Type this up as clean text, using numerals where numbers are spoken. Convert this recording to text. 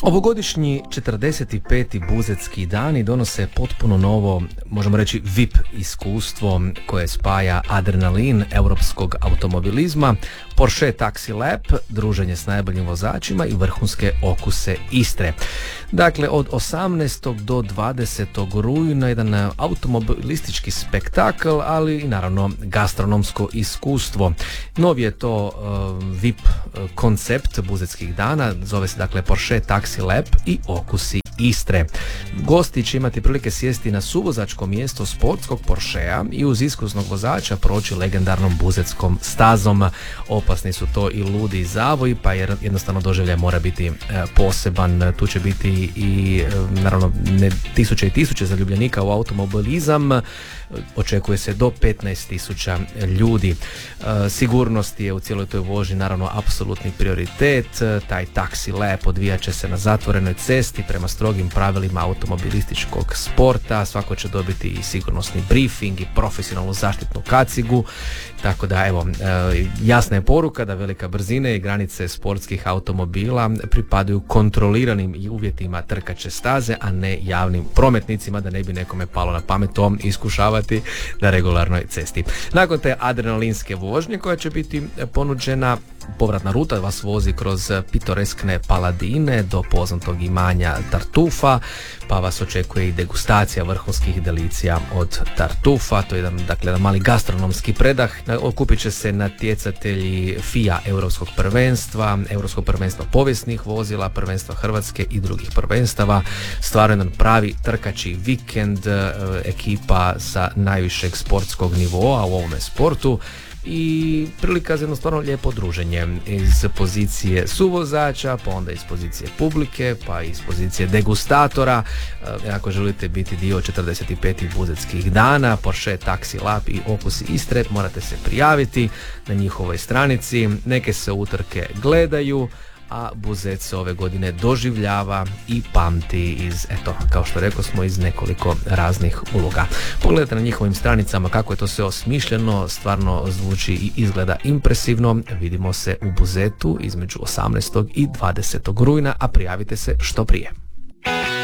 Ovogodišnji 45. buzetski dani donose potpuno novo, možemo reći VIP iskustvo koje spaja adrenalin europskog automobilizma, Porsche Taxi Lab, druženje s najboljim vozačima i vrhunske okuse Istre. Dakle, od 18. do 20. rujna jedan automobilistički spektakl, ali i naravno gastronomsko iskustvo. Novi je to VIP koncept buzetskih dana, zove se dakle Porsche Taxi Lab i okusi Istre. Gosti će imati prilike sjesti na suvozačko mjesto sportskog Porschea i uz iskusnog vozača proći legendarnom buzetskom stazom. Opasni su to i ludi zavoji, pa jednostavno doživljaj mora biti poseban. Tu će biti i naravno tisuće i tisuće zaljubljenika u automobilizam. Očekuje se do 15.000 ljudi. Sigurnost je u cijeloj toj vožnji naravno apsolutni prioritet. Taj Taxi Lab odvijat će se na zatvorenoj cesti prema strogim pravilima automobilističkog sporta. Svako će dobiti i sigurnosni briefing i profesionalnu zaštitnu kacigu. Tako da evo, jasna je poruka da velika brzina i granice sportskih automobila pripadaju kontroliranim uvjetima trkaće staze, a ne javnim prometnicima, da ne bi nekome palo na pamet to iskušavati na regularnoj cesti. Nakon te adrenalinske vožnje koja će biti ponuđena, povratna ruta vas vozi kroz pitoreskne Paladine do poznatog imanja Tartufa, pa vas očekuje i degustacija vrhunskih delicija od Tartufa. To je jedan mali gastronomski predah. Okupit će se natjecatelji FIA Europskog prvenstva, Europskog prvenstva povijesnih vozila, prvenstva Hrvatske i drugih prvenstava. Stvarno jedan pravi trkači vikend, ekipa sa najvišeg sportskog nivoa u ovome sportu i prilika za jedno stvarno lijepo druženje iz pozicije suvozača, pa onda iz pozicije publike, pa iz pozicije degustatora. Ako želite biti dio 45. buzetskih dana Porsche Taxi Lab i okusi Istre, morate se prijaviti na njihovoj stranici. Neke se utrke gledaju, a Buzet se ove godine doživljava i pamti iz, kao što rekao smo, iz nekoliko raznih uloga. Pogledajte na njihovim stranicama kako je to sve osmišljeno, stvarno zvuči i izgleda impresivno. Vidimo se u Buzetu između 18. i 20. rujna, a prijavite se što prije.